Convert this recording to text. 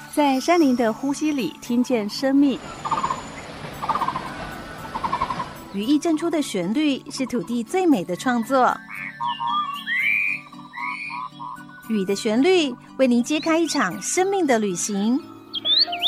在山林的呼吸里听见生命。羽翼震出的旋律是土地最美的创作。雨的旋律为您揭开一场生命的旅行。